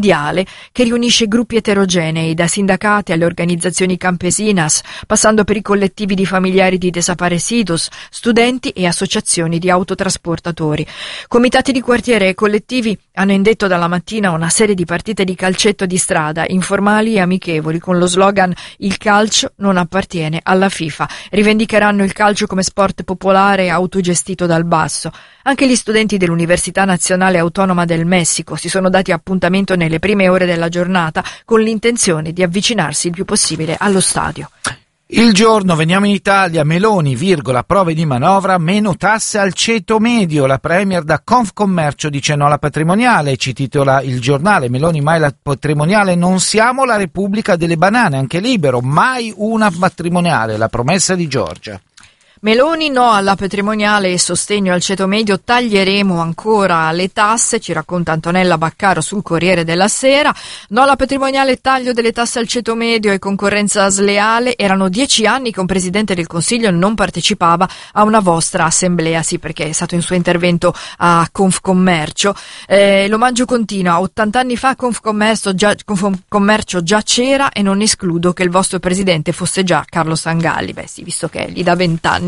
mondiale che riunisce gruppi eterogenei, da sindacati alle organizzazioni campesinas, passando per i collettivi di familiari di desaparecidos, studenti e associazioni di autotrasportatori. Comitati di quartiere e collettivi hanno indetto dalla mattina una serie di partite di calcetto di strada, informali e amichevoli, con lo slogan "Il calcio non appartiene alla FIFA". Rivendicheranno il calcio come sport popolare e autogestito dal basso. Anche gli studenti dell'Università Nazionale Autonoma del Messico si sono dati appuntamento nelle prime ore della giornata con l'intenzione di avvicinarsi il più possibile allo stadio. Il Giorno, veniamo in Italia, Meloni, prove di manovra, meno tasse al ceto medio. La Premier da Confcommercio dice no alla patrimoniale, ci titola il giornale, Meloni mai la patrimoniale, non siamo la Repubblica delle banane, anche Libero, mai una patrimoniale, la promessa di Giorgia. Meloni no alla patrimoniale e sostegno al ceto medio, taglieremo ancora le tasse, ci racconta Antonella Baccaro sul Corriere della Sera. No alla patrimoniale, taglio delle tasse al ceto medio e concorrenza sleale. Erano 10 anni che un Presidente del Consiglio non partecipava a una vostra assemblea, sì, perché è stato in suo intervento a Confcommercio. L'omaggio continua, 80 anni fa Confcommercio già c'era e non escludo che il vostro Presidente fosse già Carlo Sangalli, beh sì, visto che è lì da 20 anni.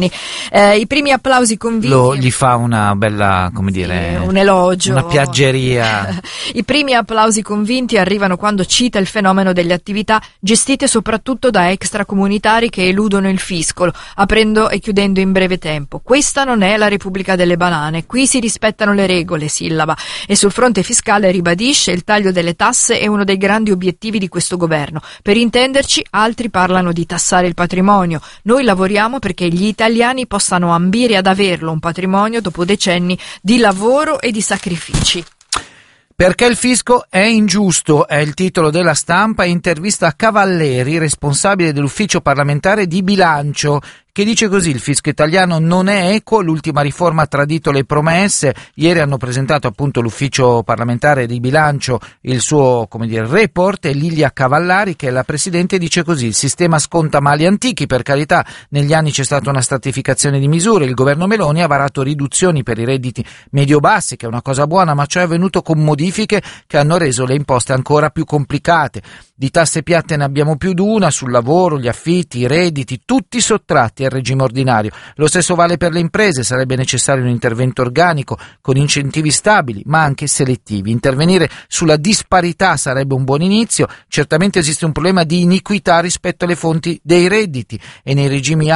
I primi applausi convinti. Gli fa una bella, come dire, un elogio, una piaggeria. I primi applausi convinti arrivano quando cita il fenomeno delle attività gestite soprattutto da extracomunitari che eludono il fisco, aprendo e chiudendo in breve tempo. Questa non è la Repubblica delle banane, qui si rispettano le regole, sillaba. E sul fronte fiscale ribadisce: il taglio delle tasse è uno dei grandi obiettivi di questo governo. Per intenderci, altri parlano di tassare il patrimonio. Noi lavoriamo perché gli italiani possano ambire ad averlo un patrimonio dopo decenni di lavoro e di sacrifici. Perché il fisco è ingiusto, è il titolo della Stampa, intervista a Cavalleri, responsabile dell'ufficio parlamentare di bilancio, che dice così: il fisco italiano non è equo, l'ultima riforma ha tradito le promesse. Ieri hanno presentato appunto l'ufficio parlamentare di bilancio il suo, report, e Lilia Cavallari, che è la presidente, dice così: il sistema sconta mali antichi, per carità, negli anni c'è stata una stratificazione di misure, il governo Meloni ha varato riduzioni per i redditi medio-bassi, che è una cosa buona, ma ciò è avvenuto con modifiche che hanno reso le imposte ancora più complicate. Di tasse piatte ne abbiamo più di una, sul lavoro, gli affitti, i redditi, tutti sottratti al regime ordinario. Lo stesso vale per le imprese, sarebbe necessario un intervento organico con incentivi stabili ma anche selettivi. Intervenire sulla disparità sarebbe un buon inizio. Certamente esiste un problema di iniquità rispetto alle fonti dei redditi e nei regimi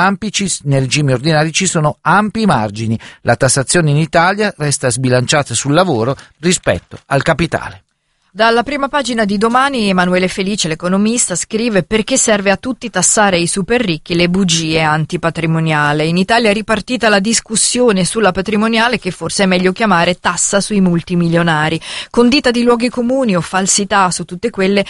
ordinari ci sono ampi margini. La tassazione in Italia resta sbilanciata sul lavoro rispetto al capitale. Dalla prima pagina di Domani, Emanuele Felice, l'economista, scrive: perché serve a tutti tassare i super ricchi, le bugie antipatrimoniale. In Italia è ripartita la discussione sulla patrimoniale, che forse è meglio chiamare tassa sui multimilionari. Condita di luoghi comuni o falsità su tutte, quella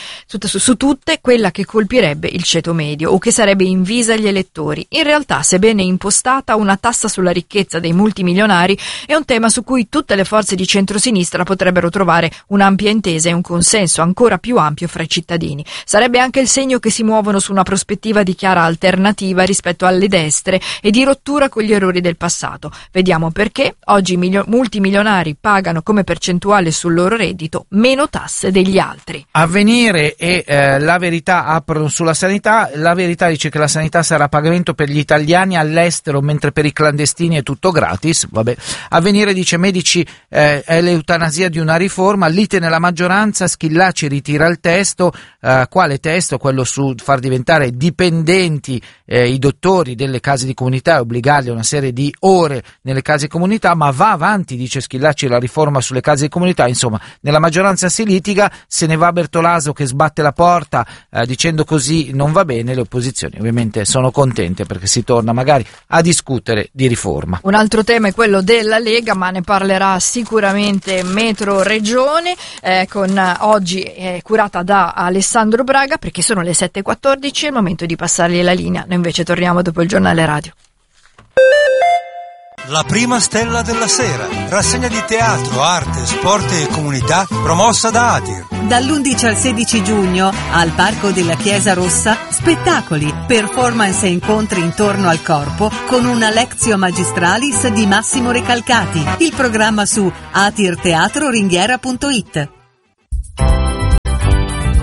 che colpirebbe il ceto medio o che sarebbe invisa agli elettori. In realtà, sebbene impostata, una tassa sulla ricchezza dei multimilionari è un tema su cui tutte le forze di centrosinistra potrebbero trovare un'ampia intesa e un consenso ancora più ampio fra i cittadini. Sarebbe anche il segno che si muovono su una prospettiva di chiara alternativa rispetto alle destre e di rottura con gli errori del passato. Vediamo perché oggi multimilionari pagano come percentuale sul loro reddito meno tasse degli altri. Avvenire e La Verità aprono sulla sanità. La Verità dice che la sanità sarà a pagamento per gli italiani all'estero, mentre per i clandestini è tutto gratis. Vabbè. Avvenire dice: medici è l'eutanasia di una riforma, lite nella maggioranza, Schillaci ritira il testo. Quale testo? Quello su far diventare dipendenti i dottori delle case di comunità e obbligarli a una serie di ore nelle case di comunità, ma va avanti, dice Schillaci, la riforma sulle case di comunità. Insomma, nella maggioranza si litiga, se ne va Bertolaso che sbatte la porta dicendo così non va bene. Le opposizioni ovviamente sono contente perché si torna magari a discutere di riforma. Un altro tema è quello della Lega, ma ne parlerà sicuramente Metro Regione, con oggi curata da Alessandro Braga, perché sono le 7:14, è il momento di passargli la linea. Noi invece torniamo dopo il giornale radio. La prima stella della sera, rassegna di teatro, arte, sport e comunità promossa da Atir. Dall'11 al 16 giugno al Parco della Chiesa Rossa, spettacoli, performance e incontri intorno al corpo con una Lectio Magistralis di Massimo Recalcati. Il programma su atirteatroringhiera.it.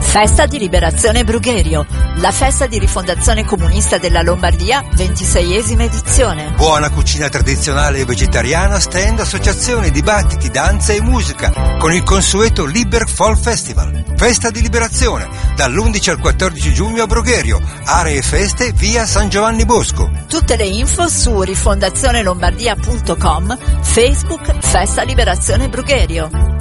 Festa di Liberazione Brugherio, la festa di rifondazione comunista della Lombardia, 26esima edizione. Buona cucina tradizionale e vegetariana, stand, associazioni, dibattiti, danze e musica, con il consueto Liber Fall Festival. Festa di Liberazione, dall'11 al 14 giugno a Brugherio, aree feste via San Giovanni Bosco. Tutte le info su rifondazionelombardia.com, Facebook Festa Liberazione Brugherio.